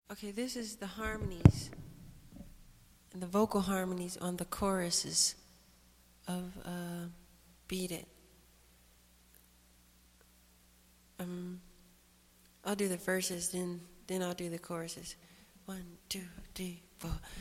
Okay, this is the harmonies and the vocal harmonies on the choruses of Beat It. I'll do the verses, then I'll do the choruses. 1, 2, 3, 4.